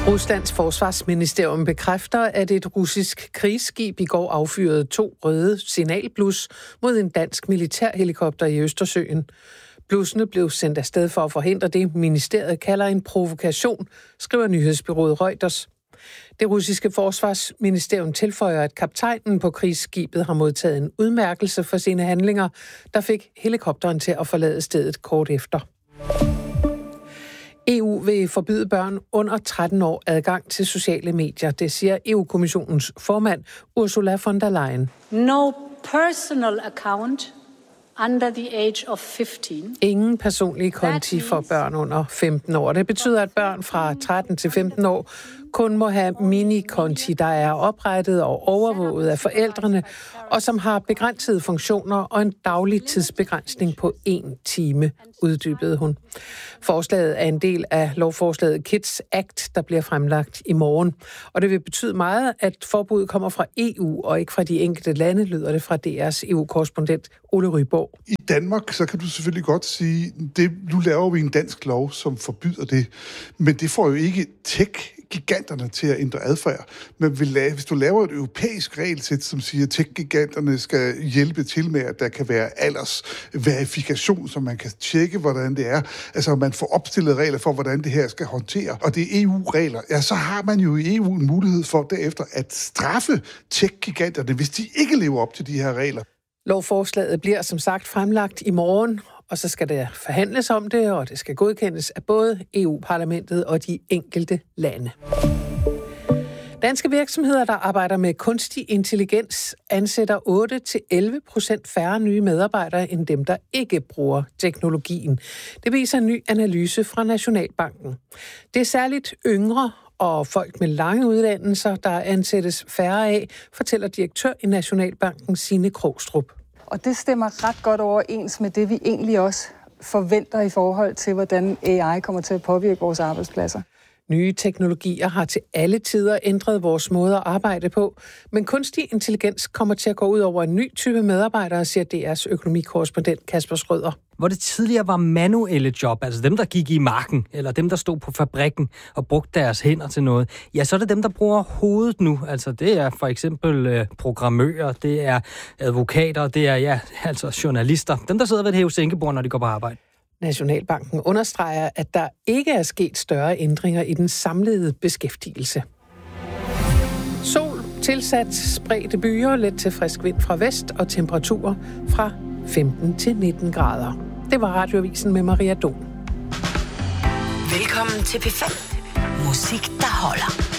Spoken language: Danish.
Ruslands forsvarsministerium bekræfter, at et russisk krigsskib i går affyrede 2 røde signalblus mod en dansk militærhelikopter i Østersøen. Blussene blev sendt afsted for at forhindre det, ministeriet kalder en provokation, skriver nyhedsbureauet Reuters. Det russiske forsvarsministerium tilføjer, at kaptajnen på krigsskibet har modtaget en udmærkelse for sine handlinger, der fik helikopteren til at forlade stedet kort efter. EU vil forbyde børn under 13 år adgang til sociale medier. Det siger EU-kommissionens formand Ursula von der Leyen. No personal account under the age of 15. Ingen personlige konti for børn under 15 år. Det betyder, at børn fra 13 til 15 år kun må have minikonti, der er oprettet og overvåget af forældrene, og som har begrænsede funktioner og en daglig tidsbegrænsning på 1 time, uddybede hun. Forslaget er en del af lovforslaget Kids Act, der bliver fremlagt i morgen. Og det vil betyde meget, at forbuddet kommer fra EU og ikke fra de enkelte lande, lyder det fra DR's EU-korrespondent Ole Ryborg. I Danmark, så kan du selvfølgelig godt sige, nu laver vi en dansk lov, som forbyder det, men det får jo ikke tech-giganterne til at ændre adfærd. Men hvis du laver et europæisk regelsæt, som siger, at tech-giganterne skal hjælpe til med, at der kan være aldersverifikation, så man kan tjekke, hvordan det er. Altså, man får opstillet regler for, hvordan det her skal håndtere. Og det er EU-regler. Ja, så har man jo i EU en mulighed for derefter at straffe tech-giganterne, hvis de ikke lever op til de her regler. Lovforslaget bliver som sagt fremlagt i morgen, og så skal der forhandles om det, og det skal godkendes af både EU-parlamentet og de enkelte lande. Danske virksomheder, der arbejder med kunstig intelligens, ansætter 8-11% færre nye medarbejdere end dem, der ikke bruger teknologien. Det viser en ny analyse fra Nationalbanken. Det er særligt yngre og folk med lange uddannelser, der ansættes færre af, fortæller direktør i Nationalbanken Signe Krogstrup. Og det stemmer ret godt overens med det, vi egentlig også forventer i forhold til, hvordan AI kommer til at påvirke vores arbejdspladser. Nye teknologier har til alle tider ændret vores måde at arbejde på, men kunstig intelligens kommer til at gå ud over en ny type medarbejdere, siger DR's økonomikorrespondent Kasper Schrøder. Hvor det tidligere var manuelle job, altså dem, der gik i marken, eller dem, der stod på fabrikken og brugte deres hænder til noget, ja, så er det dem, der bruger hovedet nu. Altså det er for eksempel programmører, det er advokater, det er altså journalister. Dem, der sidder ved et hæve-sænkebord, når de går på arbejde. Nationalbanken understreger, at der ikke er sket større ændringer i den samlede beskæftigelse. Sol, tilsat spredte byer, let til frisk vind fra vest og temperaturer fra 15 til 19 grader. Det var Radioavisen med Maria Don. Velkommen til P5. Musik, der holder.